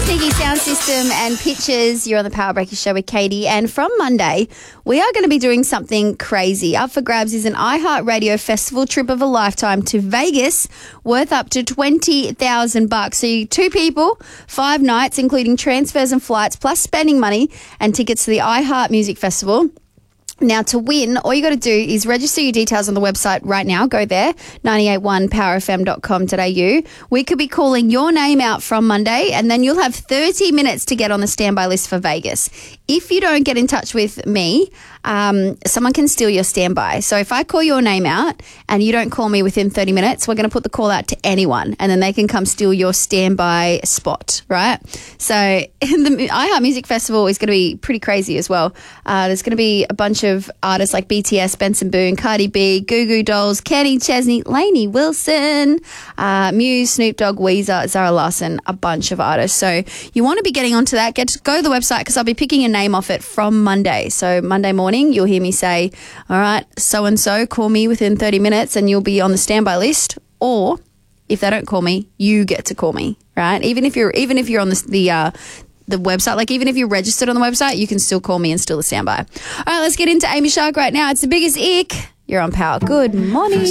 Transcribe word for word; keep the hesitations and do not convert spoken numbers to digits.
Sneaky Sound System and Pictures. You're on the Power Breakers Show with Katie. And from Monday, we are going to be doing something crazy. Up for grabs is an iHeartRadio festival trip of a lifetime to Vegas worth up to twenty thousand bucks. So you two people, five nights, including transfers and flights, plus spending money and tickets to the iHeart Music Festival. Now, to win, all you got to do is register your details on the website right now. Go there, nine eight one power f m dot com dot a u. We could be calling your name out from Monday, and then you'll have thirty minutes to get on the standby list for Vegas. If you don't get in touch with me, um, someone can steal your standby. So if I call your name out and you don't call me within thirty minutes, we're going to put the call out to anyone, and then they can come steal your standby spot, right? So the iHeart Music Festival is going to be pretty crazy as well. Uh, there's going to be a bunch of of artists like B T S, Benson Boone, Cardi B, Goo Goo Dolls, Kenny Chesney, Lainey Wilson, uh, Muse, Snoop Dogg, Weezer, Zara Larsson, a bunch of artists. So you want to be getting onto that. Get to, go to the website because I'll be picking a name off it from Monday. So Monday morning, you'll hear me say, all right, so-and-so, call me within thirty minutes and you'll be on the standby list. Or if they don't call me, you get to call me, right? Even if you're, even if you're on the, the uh, the website, like even if you're registered on the website, you can still call me and still the standby. All right, let's get into Amy Shark right now. It's the biggest ick. You're on Power. Good morning.